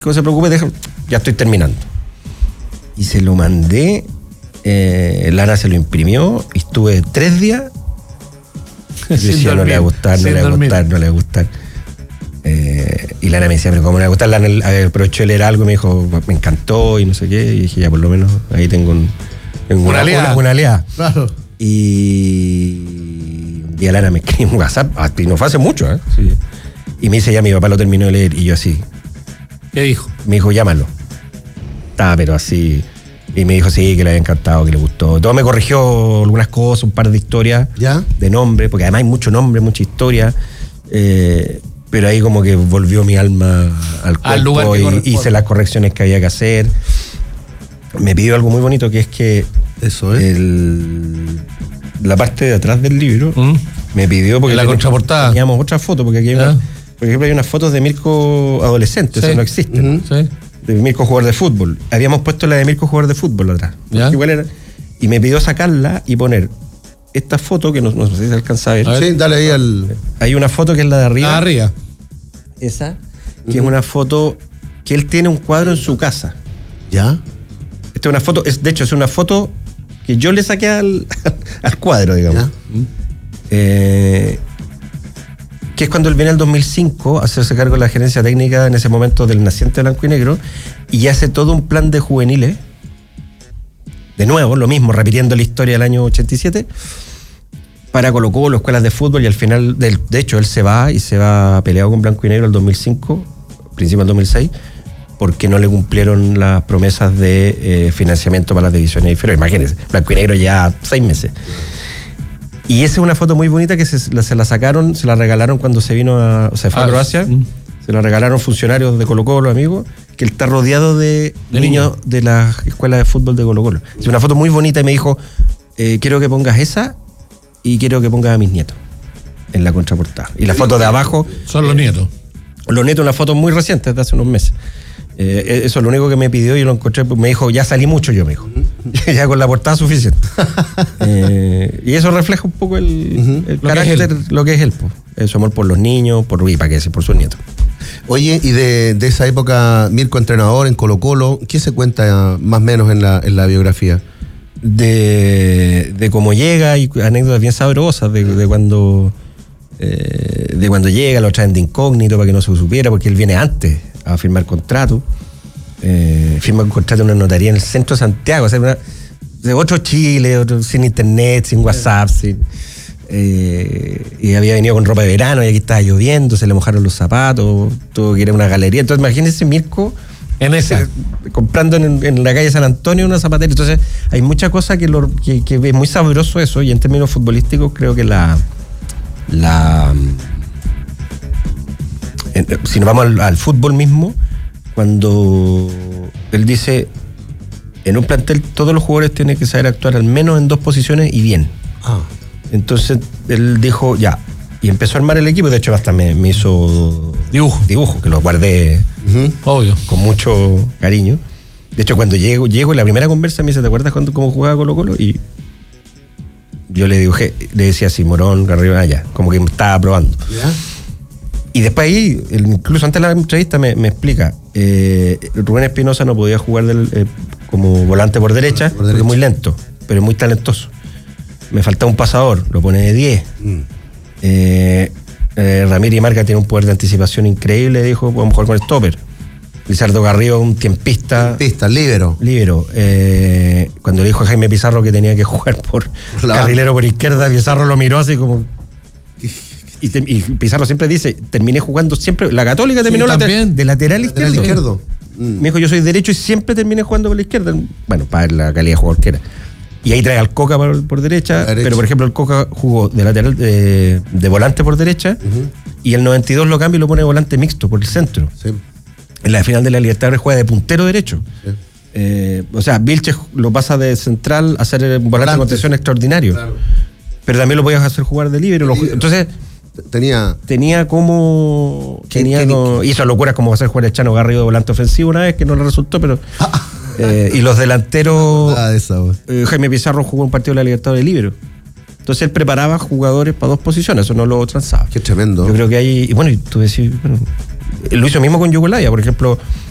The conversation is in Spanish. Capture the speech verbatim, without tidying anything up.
no se preocupe, deja, ya estoy terminando. Y se lo mandé, eh, Lana se lo imprimió, y estuve tres días. Y decía, no le va a gustar, no le va a gustar, no le va a gustar. Eh, y Lana me decía, pero ¿cómo le va a gustar? Lana aprovechó de leer algo y me dijo, me encantó y no sé qué. Y dije, ya, por lo menos ahí tengo, un, tengo una, una aliada. Una aliada. Claro. Y un día Lana me escribió un WhatsApp, y no fue hace mucho, ¿eh? Sí. Y me dice, ya mi papá lo terminó de leer. Y yo así. ¿Qué dijo? Me dijo, llámalo. Estaba, pero así. Y me dijo, sí, que le había encantado, que le gustó. Todo me corrigió algunas cosas, un par de historias. ¿Ya? De nombre, porque además hay mucho nombre, mucha historia. Eh, pero ahí como que volvió mi alma al cuerpo al lugar que y hice las correcciones que había que hacer. Me pidió algo muy bonito, que es que eso es el, la parte de atrás del libro ¿Mm? me pidió, porque en la teníamos, contraportada teníamos otra foto, porque aquí hay una, por ejemplo hay unas fotos de Mirko adolescente, sí. Eso no existe. Uh-huh. Sí. De Mirko jugador de fútbol. Habíamos puesto la de Mirko jugador de fútbol atrás. Igual era, y me pidió sacarla y poner esta foto, que no, no sé si se alcanza a ver. A ver. Sí, dale ahí al... Hay una foto que es la de arriba. Ah, arriba. Esa, que uh-huh. es una foto que él tiene un cuadro en su casa. ¿Ya? Esta es una foto, es, de hecho es una foto que yo le saqué al, al cuadro, digamos. Uh-huh. Eh, que es cuando él viene al dos mil cinco a hacerse cargo de la gerencia técnica en ese momento del naciente blanco y negro, y hace todo un plan de juveniles, de nuevo, lo mismo, repitiendo la historia del año ochenta y siete, para Colo-Colo, escuelas de fútbol, y al final, del, de hecho, él se va y se va peleado con blanco y negro el dos mil cinco, principio del dos mil seis, porque no le cumplieron las promesas de eh, financiamiento para las divisiones inferiores. Imagínense, blanco y negro ya seis meses. Y esa es una foto muy bonita que se, se la sacaron, se la regalaron cuando se vino a, o sea, fue a Croacia, mm. se la regalaron funcionarios de Colo-Colo, amigos, que él está rodeado de, de niños de la escuela de fútbol de Colo-Colo. Es una foto muy bonita y me dijo, eh, quiero que pongas esa y quiero que pongas a mis nietos en la contraportada. Y la foto de abajo... Son los nietos. Los nietos, una foto muy reciente, de hace unos meses. Eh, eso es lo único que me pidió y lo encontré. Me dijo, ya salí mucho yo, me dijo. Uh-huh. Ya con la portada suficiente. eh, y eso refleja un poco el, uh-huh. el lo carácter, que lo que es él. Pues. Su amor por los niños, por, y para qué decir, por sus nietos. Oye, y de, de esa época, Mirko entrenador en Colo-Colo, ¿qué se cuenta más o menos en la, en la biografía? De, de cómo llega y anécdotas bien sabrosas de, de cuando eh, de cuando llega, lo traen de incógnito para que no se supiera, porque él viene antes a firmar contrato, eh, firma un contrato en una notaría en el centro de Santiago, o sea, una, de otro Chile, otro, sin internet, sin WhatsApp, sin, eh, y había venido con ropa de verano y aquí estaba lloviendo, se le mojaron los zapatos, tuvo que ir a una galería. Entonces imagínense Mirko en esa, comprando en, en la calle San Antonio una zapatería. Entonces hay muchas cosas que, lo, que, que es muy sabroso eso, y en términos futbolísticos creo que la la en, si nos vamos al, al fútbol mismo, cuando él dice, en un plantel todos los jugadores tienen que saber actuar al menos en dos posiciones y bien. Ah. Entonces él dijo, ya, y empezó a armar el equipo. De hecho hasta me, me hizo dibujo, dibujo que lo guardé uh-huh. obvio, con mucho cariño. De hecho cuando llego, llego en la primera conversa me dice, ¿te acuerdas cuando, cómo jugaba Colo-Colo? Y yo le dibujé, le decía así, Morón, Carrillo, allá, como que me estaba probando. ¿Ya? Y después ahí, incluso antes de la entrevista me, me explica, eh, Rubén Espinosa no podía jugar del, eh, como volante por derecha, por porque es muy lento, pero es muy talentoso. Me faltaba un pasador, lo pone de diez. Mm. Eh, eh, Ramírez y Marca tiene un poder de anticipación increíble, dijo, podemos jugar con stopper. Lizardo Garrido, un tiempista. Tiempista, líbero. Líbero. Eh, cuando le dijo a Jaime Pizarro que tenía que jugar por la... carrilero por izquierda, Pizarro lo miró así como... Y, te, y Pizarro siempre dice, terminé jugando siempre, la Católica terminó sí, later, de lateral izquierdo. izquierdo. Mm. Me dijo, yo soy derecho y siempre terminé jugando por la izquierda. Bueno, para la calidad de jugador que era. Y ahí trae al Coca por, por derecha, derecha, pero por ejemplo el Coca jugó de lateral, de, de volante por derecha, uh-huh. y el noventa y dos lo cambia y lo pone de volante mixto por el centro. Sí. En la final de la Libertadores juega de puntero derecho. Sí. Eh, o sea, Vilches lo pasa de central a ser un volante de contención extraordinario. Claro. Pero también lo podías hacer jugar de líbero. Entonces... Tenía tenía como tenía como, hizo locuras como hacer jugar el Chano Garrido de volante ofensivo una vez que no le resultó, pero eh, y los delanteros ah, esa, eh, Jaime Pizarro jugó un partido de la Libertad de líbero. Entonces él preparaba jugadores para dos posiciones, eso no lo transaba. Qué tremendo. Yo creo que hay, y bueno, y tú decís, bueno, lo hizo mismo con Yugoslavia, por ejemplo,